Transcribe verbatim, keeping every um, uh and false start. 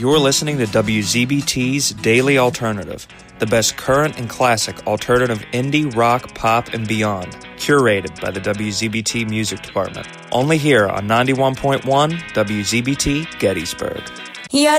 You're listening to W Z B T's Daily Alternative, the best current and classic alternative indie, rock, pop, and beyond, curated by the W Z B T Music Department. Only here on ninety-one point one W Z B T Gettysburg. Я